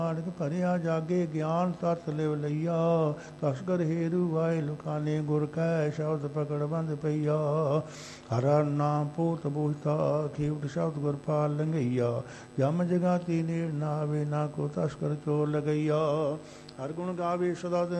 ਨਾਨਕ ਭਰਿਆ ਜਾਗੇ ਗਿਆਨ ਤਤ ਲਿਵ ਲਈਆ। ਤਸਕਰ ਹੇਰੂ ਆਏ ਲੁਕਾਨੇ ਗੁਰ ਕੈ ਸ਼ਬਦ ਪਕੜ ਬੰਦ ਪਈਆ। ਹਰ ਨਾਮ ਪੂਤ ਬੂਝਤਾ ਖੀਵਟ ਸ਼ਬਦ ਗੁਰ ਪਾਲ ਲੰਘਈਆ। ਜਮ ਜਗਾਤੀ ਨੇੜ ਨਾ ਆਵੇ ਨਾ ਕੋ ਤਸਕਰ ਚੋਰ ਲਗਈਆ। ਹਰ ਗੁਣ ਗਾਵੇ ਸਦਾ